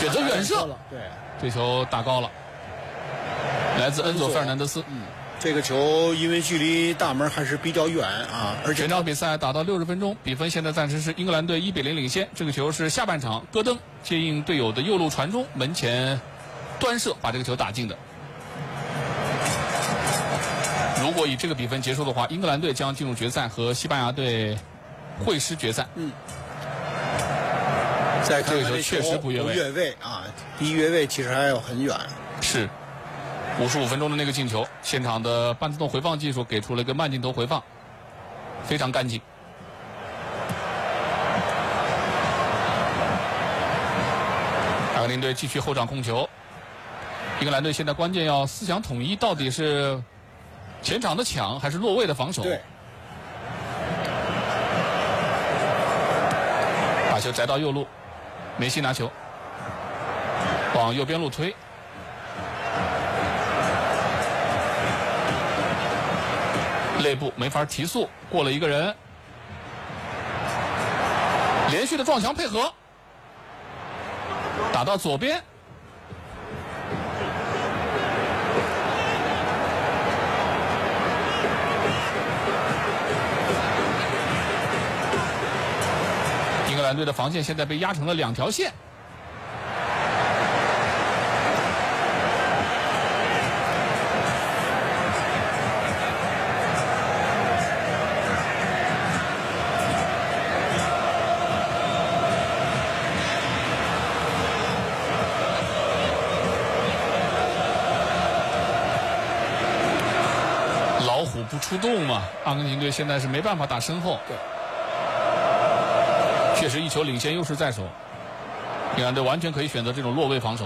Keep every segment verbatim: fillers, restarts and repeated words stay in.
选择远射， 对， 这球打高了，来自恩佐·费尔南德斯。 嗯，这个球因为距离大门还是比较远啊，而且全场比赛打到六十分钟，比分现在暂时是英格兰队一比零领先。这个球是下半场戈登接应队友的右路传中，门前端射把这个球打进的。如果以这个比分结束的话，英格兰队将进入决赛，和西班牙队会师决赛。 嗯。再看看这个球确实不越位， 越位啊，离越位其实还有很远。 是，五十五分钟的那个进球，现场的半自动回放技术给出了一个慢镜头回放，非常干净。阿根廷队继续后场控球，英格兰队现在关键要思想统一，到底是前场的抢还是落位的防守？ 对。 把球摘到右路。梅西拿球，往右边路推，肋部没法提速，过了一个人，连续的撞墙配合，打到左边，英格兰队的防线现在被压成了两条线。老虎不出动嘛，阿根廷队现在是没办法打身后。 对。 确实一球领先，优势在手，英格兰队完全可以选择这种落位防守。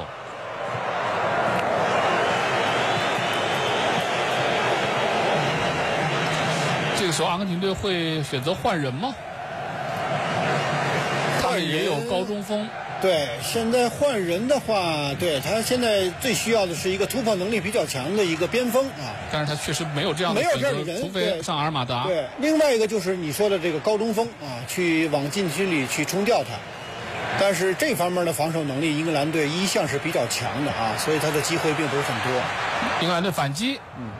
这个时候阿根廷队会选择换人吗？他们也有高中锋。 对，现在换人的话，对他现在最需要的是一个突破能力比较强的一个边锋啊。 但是他确实没有这样的没有这样的人， 除非上阿尔马达。 对，另外一个就是你说的这个高中锋啊，去往禁区里去冲吊他。但是这方面的防守能力，英格兰队一向是比较强的啊，所以他的机会并不是很多。 英格兰队反击， 嗯。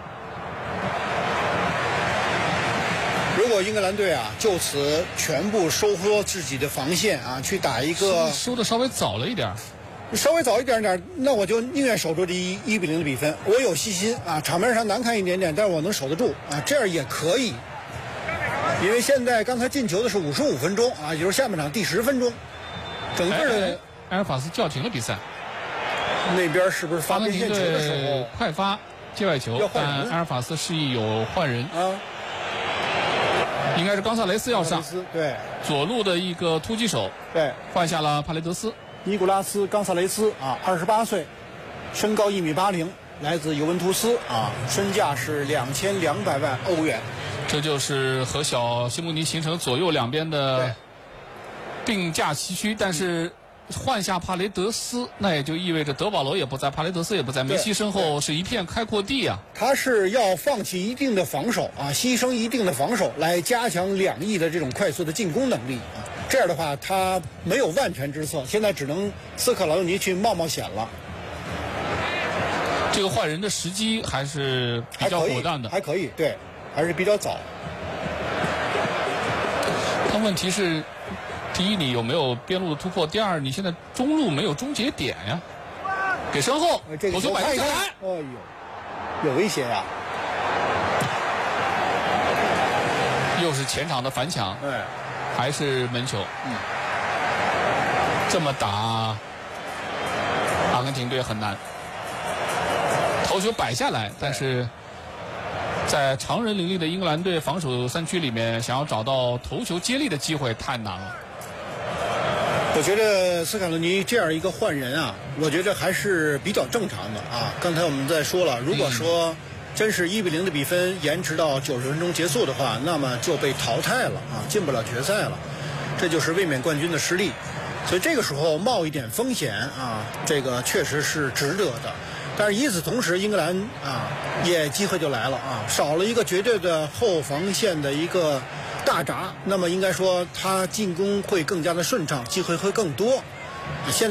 如果英格兰队啊就此全部收缩自己的防线啊，去打一个收的稍微早了一点， 稍微早一点点，那我就宁愿守住这一一比零的比分。我有信心啊，场面上难看一点点，但是我能守得住啊，这样也可以。因为现在刚才进球的是五十五分钟啊，也就是下半场第十分钟，整个的埃尔法斯叫停了比赛。 那边是不是发边线球的时候快发界外球，但埃尔法斯示意有换人啊。 应该是冈萨雷斯要上， 对， 左路的一个突击手， 对， 换下了帕雷德斯， 尼古拉斯·冈萨雷斯啊，二十八岁，身高一米八零，来自尤文图斯啊，身价是两千两百万欧元。 这就是和小西蒙尼形成左右两边的并驾齐驱，但是换下帕雷德斯，那也就意味着德保罗也不在，帕雷德斯也不在，梅西身后是一片开阔地啊。 他是要放弃一定的防守啊，牺牲一定的防守来加强两翼的这种快速的进攻能力啊。这样的话，他没有万全之策，现在只能斯科劳尼去冒冒险了。 这个换人的时机还是比较果断的， 还可以，还可以，对，还是比较早。 但问题是，第一，你有没有边路的突破？第二，你现在中路没有终结点呀。给身后，头球摆下来， 哎呦，有威胁呀！ 又是前场的反抢， 对， 还是门球。 嗯， 这么打，阿根廷队很难。头球摆下来，但是在常人林立的英格兰队防守三区里面，想要找到头球接力的机会太难了。 我觉得斯卡洛尼这样一个换人啊，我觉得还是比较正常的啊。刚才我们在说了，如果说真是一比零的比分延迟到九十分钟结束的话，那么就被淘汰了啊，进不了决赛了，这就是卫冕冠军的失利。所以这个时候冒一点风险啊，这个确实是值得的。但是与此同时，英格兰啊也机会就来了啊，少了一个绝对的后防线的一个大闸，那么应该说他进攻会更加的顺畅，机会会更多。现在